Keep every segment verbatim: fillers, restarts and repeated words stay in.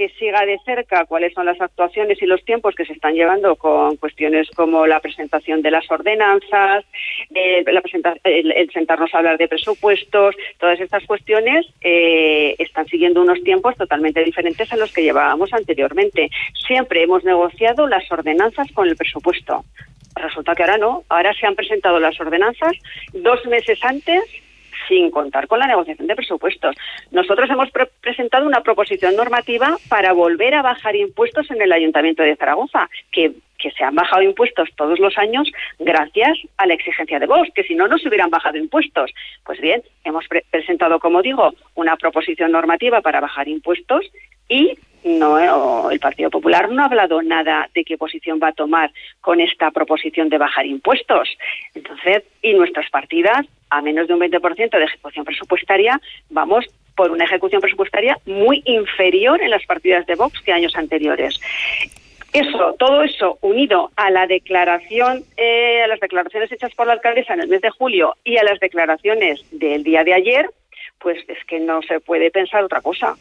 que siga de cerca cuáles son las actuaciones y los tiempos que se están llevando con cuestiones como la presentación de las ordenanzas, eh, la presenta- el, el sentarnos a hablar de presupuestos. Todas estas cuestiones eh, están siguiendo unos tiempos totalmente diferentes a los que llevábamos anteriormente. Siempre hemos negociado las ordenanzas con el presupuesto. Resulta que ahora no, ahora se han presentado las ordenanzas dos meses antes, sin contar con la negociación de presupuestos. Nosotros hemos pre- presentado una proposición normativa para volver a bajar impuestos en el Ayuntamiento de Zaragoza, que, que se han bajado impuestos todos los años gracias a la exigencia de Vox, que si no, no se hubieran bajado impuestos. Pues bien, hemos pre- presentado, como digo, una proposición normativa para bajar impuestos y no, el Partido Popular no ha hablado nada de qué posición va a tomar con esta proposición de bajar impuestos. Entonces, y nuestras partidas, a menos de un veinte por ciento de ejecución presupuestaria, vamos por una ejecución presupuestaria muy inferior en las partidas de Vox que años anteriores. Eso, todo eso unido a la declaración, eh, a las declaraciones hechas por la alcaldesa en el mes de julio y a las declaraciones del día de ayer, pues es que no se puede pensar otra cosa.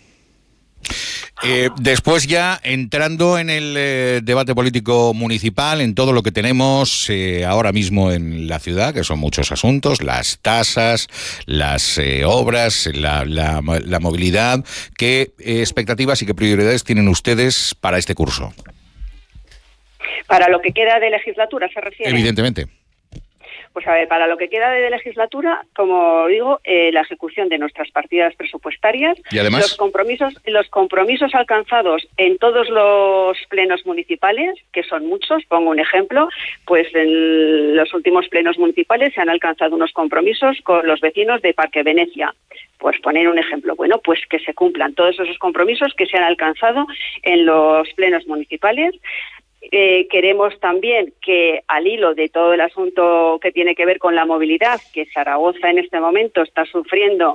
Eh, después ya entrando en el eh, debate político municipal, en todo lo que tenemos eh, ahora mismo en la ciudad, que son muchos asuntos, las tasas, las eh, obras, la, la, la movilidad, ¿qué eh, expectativas y qué prioridades tienen ustedes para este curso? Para lo que queda de legislatura, ¿se refiere? Evidentemente. Pues a ver, para lo que queda de legislatura, como digo, eh, la ejecución de nuestras partidas presupuestarias, y además los compromisos, los compromisos alcanzados en todos los plenos municipales, que son muchos. Pongo un ejemplo, pues en los últimos plenos municipales se han alcanzado unos compromisos con los vecinos de Parque Venecia. Pues poner un ejemplo, bueno, pues que se cumplan todos esos compromisos que se han alcanzado en los plenos municipales. Eh, queremos también que, al hilo de todo el asunto que tiene que ver con la movilidad, que Zaragoza en este momento está sufriendo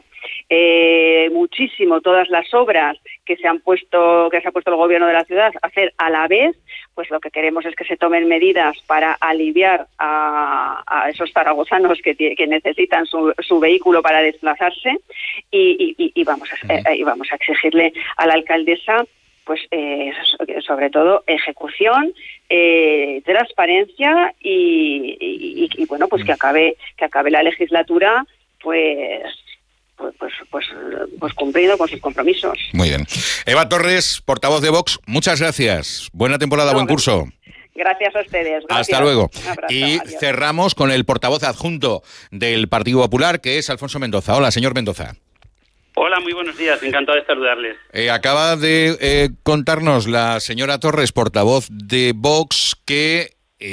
eh, muchísimo todas las obras que se han puesto, que se ha puesto el gobierno de la ciudad a hacer a la vez, pues lo que queremos es que se tomen medidas para aliviar a, a esos zaragozanos que, que necesitan su, su vehículo para desplazarse y, y, y, vamos a, eh, y vamos a exigirle a la alcaldesa pues eh, sobre todo ejecución, eh, transparencia y, y, y bueno, pues que acabe que acabe la legislatura pues pues pues pues, pues cumpliendo con sus compromisos. Muy bien. Eva Torres, portavoz de Vox, muchas gracias. Buena temporada, no, buen curso. Gracias a ustedes. Gracias. Hasta luego. Abrazo, y adiós. Cerramos con el portavoz adjunto del Partido Popular, que es Alfonso Mendoza. Hola, señor Mendoza. Hola, muy buenos días, encantado de saludarles. Eh, acaba de eh, contarnos la señora Torres, portavoz de Vox, que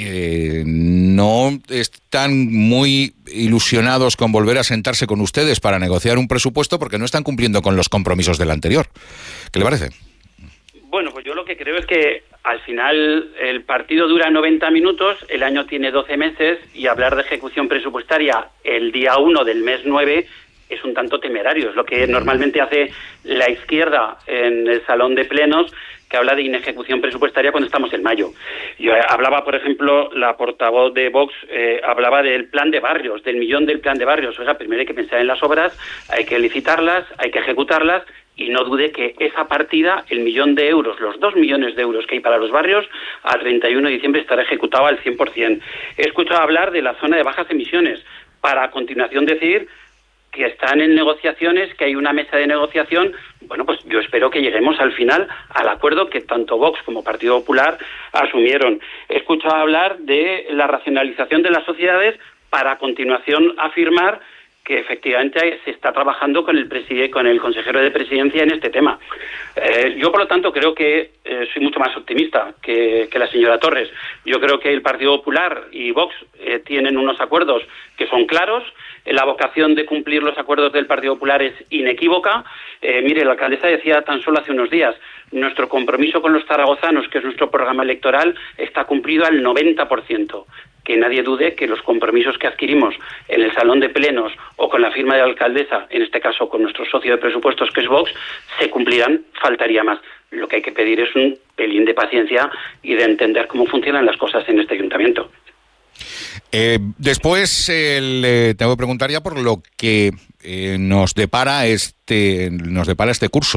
eh, no están muy ilusionados con volver a sentarse con ustedes para negociar un presupuesto porque no están cumpliendo con los compromisos del anterior. ¿Qué le parece? Bueno, pues yo lo que creo es que al final el partido dura noventa minutos, el año tiene doce meses y hablar de ejecución presupuestaria el día uno del mes nueve es un tanto temerario, es lo que normalmente hace la izquierda en el salón de plenos, que habla de inejecución presupuestaria cuando estamos en mayo. Yo hablaba, por ejemplo, la portavoz de Vox eh, hablaba del plan de barrios, del millón del plan de barrios. O sea, primero hay que pensar en las obras, hay que licitarlas, hay que ejecutarlas, y no dude que esa partida, el millón de euros, los dos millones de euros que hay para los barrios, al treinta y uno de diciembre estará ejecutado al cien por ciento. He escuchado hablar de la zona de bajas emisiones, para a continuación decir que están en negociaciones, que hay una mesa de negociación. Bueno, pues yo espero que lleguemos al final al acuerdo que tanto Vox como Partido Popular asumieron. He escuchado hablar de la racionalización de las sociedades para a continuación afirmar que efectivamente se está trabajando con el preside, con el consejero de presidencia en este tema. Eh, yo, por lo tanto, creo que eh, soy mucho más optimista que, que la señora Torres. Yo creo que el Partido Popular y Vox eh, tienen unos acuerdos que son claros. La vocación de cumplir los acuerdos del Partido Popular es inequívoca. Eh, mire, la alcaldesa decía tan solo hace unos días, nuestro compromiso con los zaragozanos, que es nuestro programa electoral, está cumplido al noventa por ciento. Que nadie dude que los compromisos que adquirimos en el salón de plenos o con la firma de la alcaldesa, en este caso con nuestro socio de presupuestos que es Vox, se cumplirán, faltaría más. Lo que hay que pedir es un pelín de paciencia y de entender cómo funcionan las cosas en este ayuntamiento. Eh, después eh, le tengo que preguntar ya por lo que eh, nos depara este nos depara este curso.